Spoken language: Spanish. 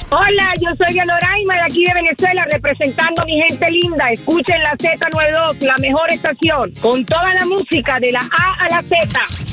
Hola, yo soy Yaloraima de aquí de Venezuela, representando a mi gente linda. Escuchen la Z92, la mejor estación, con toda la música de la A a la Z.